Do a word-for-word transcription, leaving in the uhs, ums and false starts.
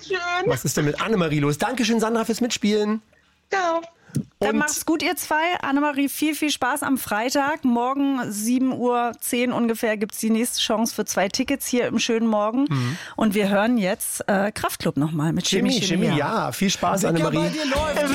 Dankeschön. Was ist denn mit Annemarie los? Dankeschön, Sandra, fürs Mitspielen. Ja. Dann Und- mach's gut, ihr zwei. Annemarie, viel, viel Spaß am Freitag. Morgen sieben Uhr zehn ungefähr gibt's die nächste Chance für zwei Tickets hier im schönen Morgen. Mhm. Und wir hören jetzt äh, Kraftklub nochmal mit Chemie, Chemie, Chemie, ja. Viel Spaß, Annemarie.